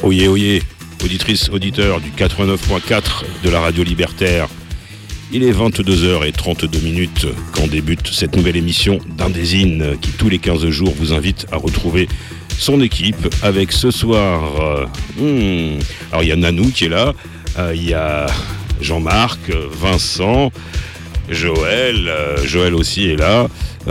Oyez, oyez, auditrices, auditeurs du 89.4 de la radio libertaire. Il est 22h32 quand débute cette nouvelle émission d'Indésine qui tous les 15 jours vous invite à retrouver son équipe avec ce soir. Alors il y a Nanou qui est là, il y a Jean-Marc, Vincent, Joël aussi est là.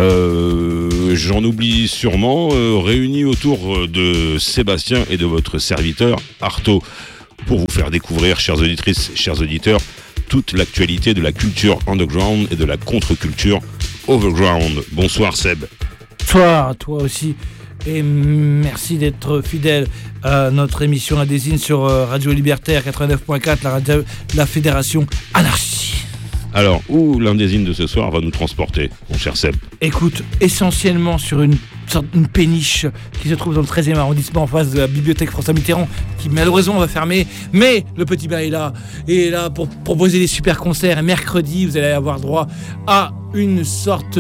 J'en oublie sûrement, réunis autour de Sébastien et de votre serviteur Artaud pour vous faire découvrir, chères auditrices, chers auditeurs, toute l'actualité de la culture underground et de la contre-culture overground. Bonsoir Seb. Bonsoir à toi aussi et merci d'être fidèle à notre émission Indésine sur Radio Libertaire 89.4, la radio de la Fédération Anarchie. Alors, où l'Indésine de ce soir va nous transporter, mon cher Seb? Écoute, essentiellement sur une péniche qui se trouve dans le 13e arrondissement en face de la bibliothèque François Mitterrand qui malheureusement va fermer, mais le Petit Bain est là pour proposer des super concerts. Et mercredi, vous allez avoir droit à une sorte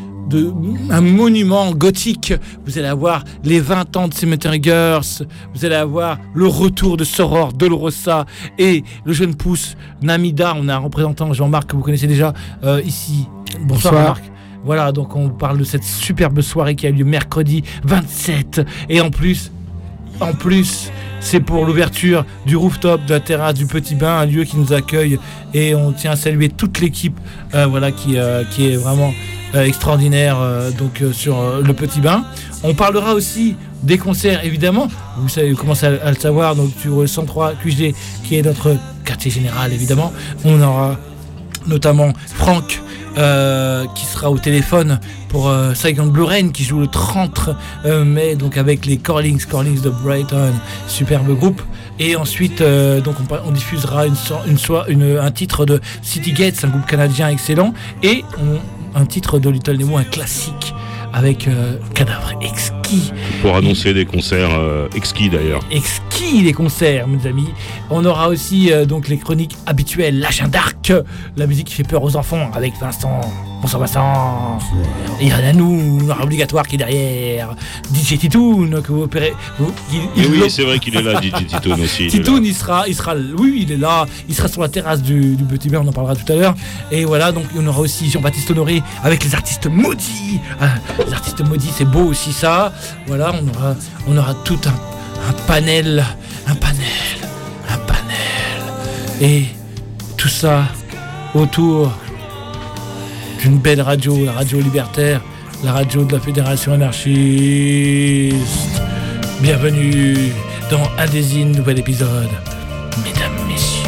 un monument gothique. Vous allez avoir les 20 ans de Cemetery Girls, vous allez avoir le retour de Soror, Dolorosa et le jeune pousse Namida. On a un représentant, Jean-Marc, que vous connaissez déjà ici. Bonsoir Jean-Marc. Voilà, donc on parle de cette superbe soirée qui a lieu mercredi 27. Et en plus, c'est pour l'ouverture du rooftop de la terrasse du Petit Bain, un lieu qui nous accueille. Et on tient à saluer toute l'équipe qui est vraiment extraordinaire sur le Petit Bain. On parlera aussi des concerts, évidemment. Vous commencez à le savoir, donc sur le 103 QG, qui est notre quartier général, évidemment. On aura notamment Franck, qui sera au téléphone pour Saigon Blue Rain qui joue le 30 mai donc avec les Corlings de Brighton, superbe groupe. Et ensuite donc on diffusera un titre de City Gates, un groupe canadien excellent, et un titre de Little Nemo, un classique avec Cadavre exquis. Pour annoncer des concerts exquis d'ailleurs. Exquis les concerts, mes amis. On aura aussi donc les chroniques habituelles, la Jeanne d'Arc, la musique qui fait peur aux enfants avec Vincent. Bonsoir Vincent. Et il y en a nous, obligatoire qui est derrière. DJ Titoun, que vous opérez. Oui, c'est vrai qu'il est là, DJ Titoun aussi. Titoun, il sera, oui, il est là. Il sera sur la terrasse du Petit Bain, on en parlera tout à l'heure. Et voilà, donc on aura aussi Jean-Baptiste Honoré avec les artistes maudits. Les artistes maudits, c'est beau aussi ça. Voilà, on aura tout un panel. Et tout ça autour d'une belle radio, la radio libertaire, la radio de la Fédération Anarchiste. Bienvenue dans Indésine, nouvel épisode. Mesdames, messieurs.